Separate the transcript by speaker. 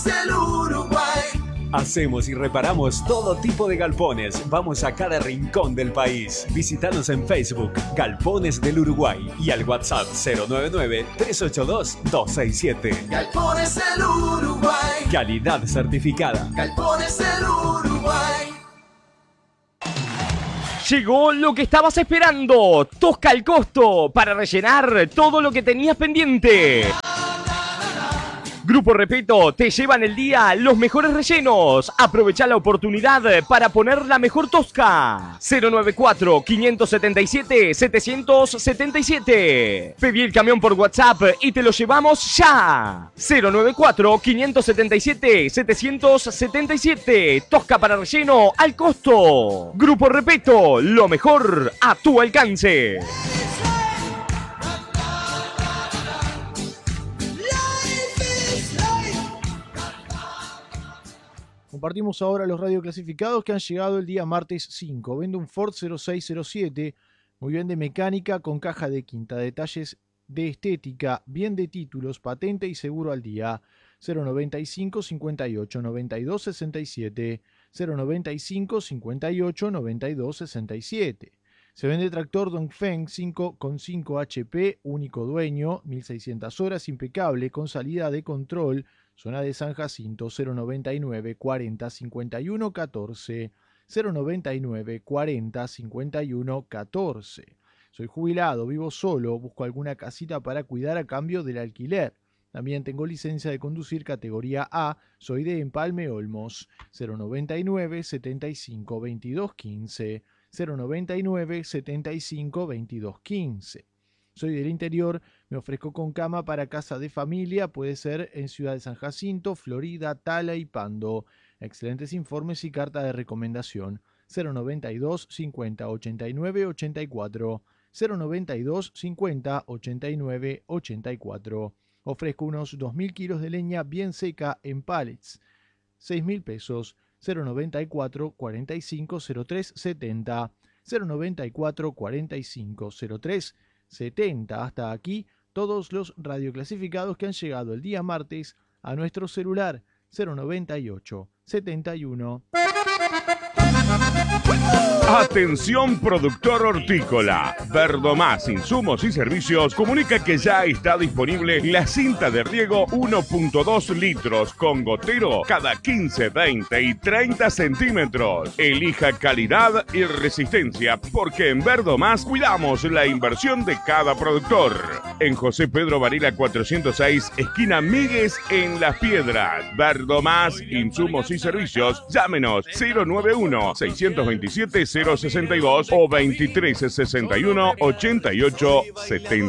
Speaker 1: del Uruguay.
Speaker 2: Hacemos y reparamos todo tipo de galpones. Vamos a cada rincón del país. Visítanos en Facebook, Galpones del Uruguay, y al WhatsApp 099-382-267.
Speaker 1: Galpones del Uruguay.
Speaker 2: Calidad certificada.
Speaker 1: Galpones del Uruguay.
Speaker 3: Llegó lo que estabas esperando. Tosca al costo para rellenar todo lo que tenías pendiente. Grupo Repeto te llevan el día los mejores rellenos. Aprovecha la oportunidad para poner la mejor tosca. 094-577-777. Pedí el camión por WhatsApp y te lo llevamos ya. 094-577-777. Tosca para relleno al costo. Grupo Repeto, lo mejor a tu alcance.
Speaker 4: Compartimos ahora los radioclasificados que han llegado el día martes 5. Vende un Ford 0607, muy bien de mecánica, con caja de quinta, detalles de estética, bien de títulos, patente y seguro al día. 095 58 92 67, 095 58 92 67. Se vende tractor Dongfeng 5,5 HP, único dueño, 1600 horas, impecable, con salida de control. Zona de San Jacinto, 099 40 51 14, 099 40 51 14. Soy jubilado, vivo solo, busco alguna casita para cuidar a cambio del alquiler. También tengo licencia de conducir categoría A, soy de Empalme Olmos, 099 75 22 15, 099 75 22 15. Soy del interior, me ofrezco con cama para casa de familia, puede ser en Ciudad de San Jacinto, Florida, Tala y Pando. Excelentes informes y carta de recomendación. 092 50 89 84, 092 50 89 84. Ofrezco unos 2.000 kilos de leña bien seca en pallets, 6.000 pesos. 094 45 03 70, 094 45 03 70. Hasta aquí todos los radioclasificados que han llegado el día martes a nuestro celular 098 71.
Speaker 5: Atención productor hortícola. Verdomás Insumos y Servicios comunica que ya está disponible la cinta de riego 1.2 litros con gotero cada 15, 20 y 30 centímetros. Elija calidad y resistencia porque en Verdomás cuidamos la inversión de cada productor. En José Pedro Varela 406, esquina Míguez en Las Piedras. Verdomás Insumos y Servicios. Llámenos 091 627 062 o 2361 88 70.